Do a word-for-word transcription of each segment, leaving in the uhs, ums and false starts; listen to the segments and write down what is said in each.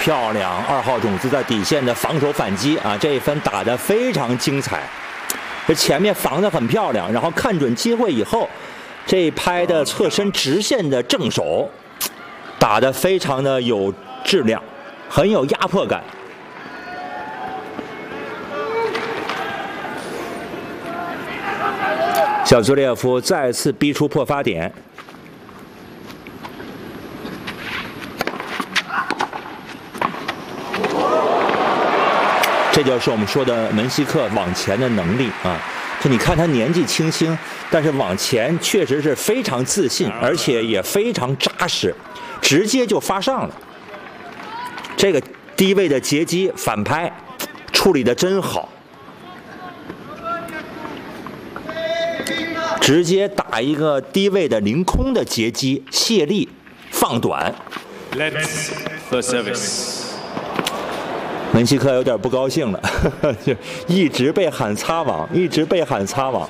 漂亮！二号种子在底线的防守反击啊，这一分打得非常精彩。这前面防得很漂亮，然后看准机会以后，这一拍的侧身直线的正手，打得非常的有质量，很有压迫感。小兹列夫再次逼出破发点。 这就是我们说的门西克往前的能力啊！就你看他年纪轻轻，但是往前确实是非常自信，而且也非常扎实，直接就发上了。这个低位的截击反拍处理得真好，直接打一个低位的凌空的截击，卸力放短。 Let's for service. 门西克有点不高兴了，呵呵就一直被喊擦网，一直被喊擦网。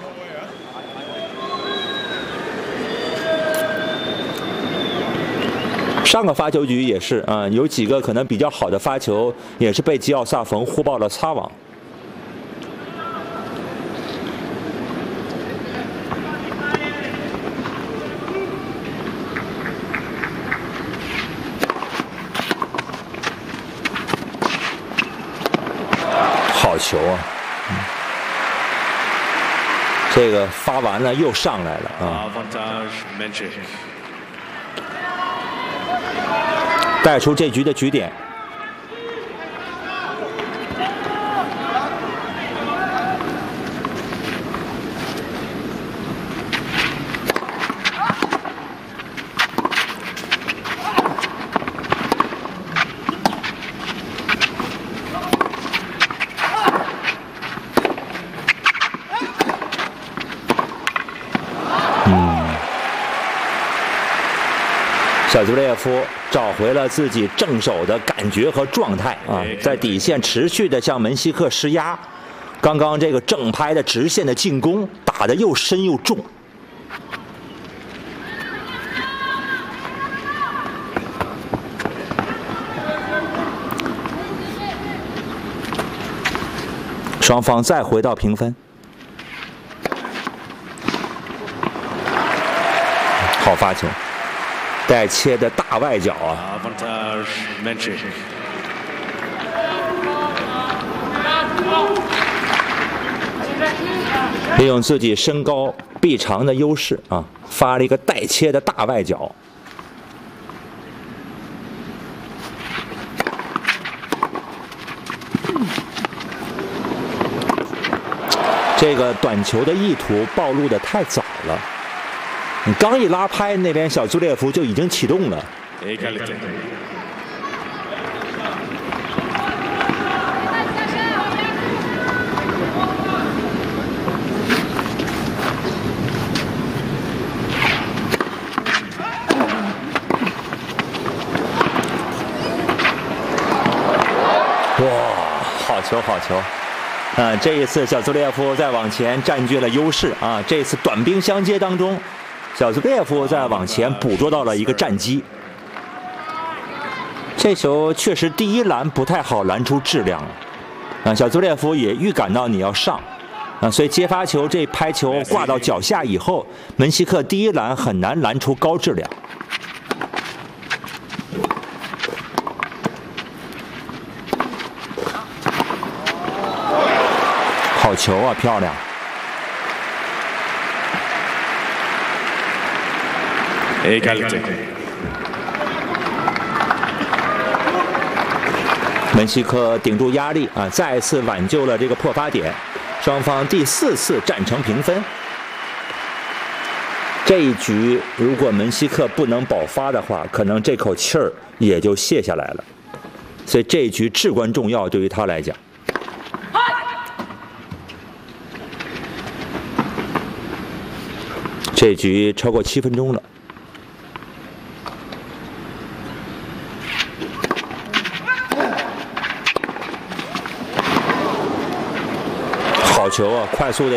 上个发球局也是啊、呃，有几个可能比较好的发球，也是被吉奥萨冯呼报了擦网。好球啊！嗯、这个发完了又上来了啊！带出这局的局点。小兹列夫找回了自己正手的感觉和状态啊，在底线持续的向门西克施压。刚刚这个正拍的直线的进攻打得又深又重。双方再回到平分。好发球。带切的大外角啊！利用自己身高臂长的优势啊，发了一个带切的大外角。这个短球的意图暴露的太早了。 你刚一拉拍，那边小兹列夫就已经启动了。哇，好球，好球！啊，这一次小兹列夫在往前占据了优势啊！这次短兵相接当中。 小兹列夫在往前捕捉到了一个战机，这球确实第一篮不太好拦出质量了，啊，小兹列夫也预感到你要上，啊，所以接发球这拍球挂到脚下以后，门西克第一篮很难拦出高质量。好球啊，漂亮！ 门西克顶住压力啊，再次挽救了这个破发点，双方第四次战成平分。这一局如果门西克不能保发的话，可能这口气儿也就泄下来了。所以这一局至关重要，对于他来讲。这局超过七分钟了。 好球啊！快速的。